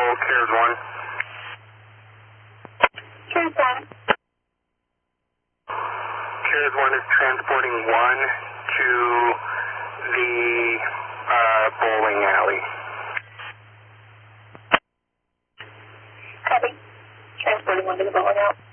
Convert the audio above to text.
CARES 1. CARES 1. CARES 1 is transporting 1 to the bowling alley. Copy. Transporting 1 to the bowling alley.